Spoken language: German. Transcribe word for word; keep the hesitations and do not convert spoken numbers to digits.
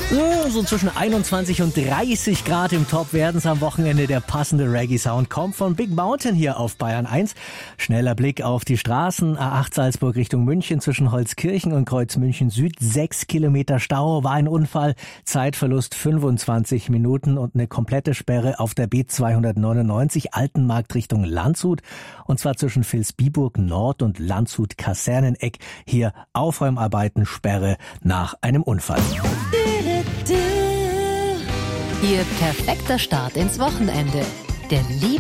So zwischen einundzwanzig und dreißig Grad im Top werden es am Wochenende. Der passende Reggae-Sound kommt von Big Mountain hier auf Bayern eins. Schneller Blick auf die Straßen. A acht Salzburg Richtung München zwischen Holzkirchen und Kreuz München Süd. Sechs Kilometer Stau, war ein Unfall. Zeitverlust fünfundzwanzig Minuten und eine komplette Sperre auf der B zweihundertneunundneunzig Altenmarkt Richtung Landshut. Und zwar zwischen Vilsbiburg Nord und Landshut Kaserneneck. Hier Aufräumarbeiten, Sperre nach einem Unfall. Ihr perfekter Start ins Wochenende. Der Liebe